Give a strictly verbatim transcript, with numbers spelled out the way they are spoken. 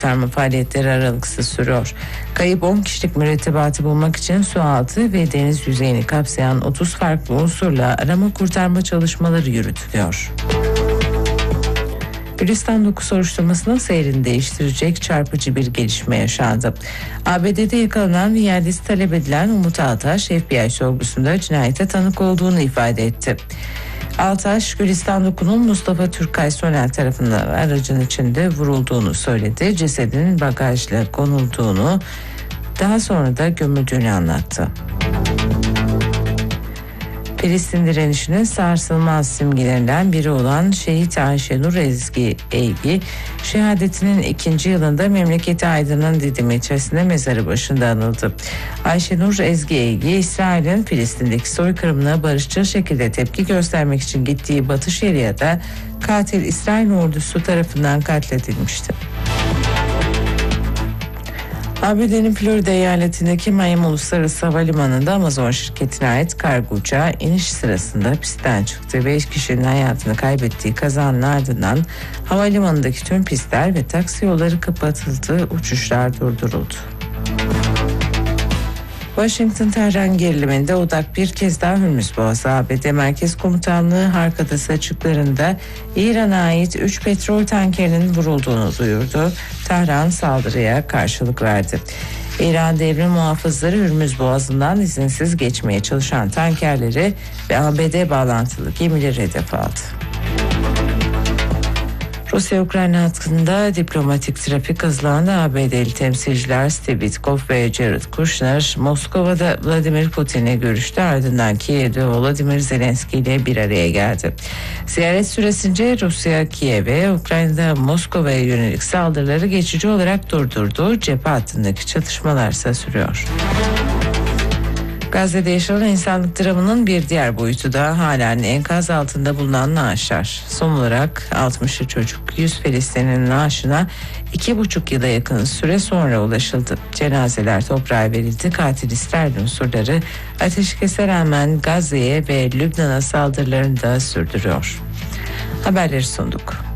kurtarma faaliyetleri aralıksız sürüyor. Kayıp on kişilik mürettebatı bulmak için sualtı ve deniz yüzeyini kapsayan otuz farklı unsurla arama kurtarma çalışmaları yürütülüyor. Gülistan dokuz soruşturmasının seyrini değiştirecek çarpıcı bir gelişme yaşandı. A B D'de yakalanan ve iadesi talep edilen Umut Altaş, F B I sorgusunda cinayete tanık olduğunu ifade etti. Altaş, Gülistan dokuzun Mustafa Türkay Sonel tarafından aracın içinde vurulduğunu söyledi. Cesedinin bagajla konulduğunu, daha sonra da gömüldüğünü anlattı. Filistin direnişinin sarsılmaz simgelerinden biri olan Şehit Ayşenur Ezgi Eygi, şehadetinin ikinci yılında memleketi Aydın'ın Didim ilçesinde mezarı başında anıldı. Ayşenur Ezgi Eygi, İsrail'in Filistin'deki soykırımına barışçıl şekilde tepki göstermek için gittiği Batı Şeria'da katil İsrail ordusu tarafından katledilmişti. A B D'nin Florida eyaletindeki Miami Uluslararası Havalimanı'nda Amazon şirketine ait kargo uçağı iniş sırasında pistten çıktı. Beş kişinin hayatını kaybettiği kazanın ardından havalimanındaki tüm pistler ve taksi yolları kapatıldı, uçuşlar durduruldu. Washington-Tahran geriliminde odak bir kez daha Hürmüz Boğazı. A B D Merkez Komutanlığı Harkadası açıklarında İran'a ait üç petrol tankerinin vurulduğunu duyurdu. Tahran saldırıya karşılık verdi. İran devrim muhafızları Hürmüz Boğazı'ndan izinsiz geçmeye çalışan tankerleri ve A B D bağlantılı gemileri hedef aldı. Rusya-Ukrayna hattında diplomatik trafik hızlandı. A B D'li temsilciler Steve Witkoff ve Jared Kushner Moskova'da Vladimir Putin'le görüştü. Ardından Kiev'de Volodymyr Zelenski ile bir araya geldi. Ziyaret süresince Rusya Kiev'e, Ukrayna'da Moskova'ya yönelik saldırıları geçici olarak durdurdu. Cephe hattındaki çatışmalar ise sürüyor. Gazze'de yaşanan insanlık dramının bir diğer boyutu da halen enkaz altında bulunan naaşlar. Son olarak altmışı çocuk yüz Filistin'in naaşına iki buçuk yıla yakın süre sonra ulaşıldı. Cenazeler toprağa verildi. Katil İsrail unsurları ateşkese rağmen Gazze'ye ve Lübnan'a saldırılarını da sürdürüyor. Haberleri sunduk.